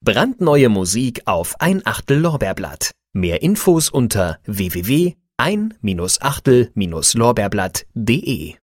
Brandneue Musik auf ein Achtel Lorbeerblatt. Mehr Infos unter www.ein-achtel-lorbeerblatt.de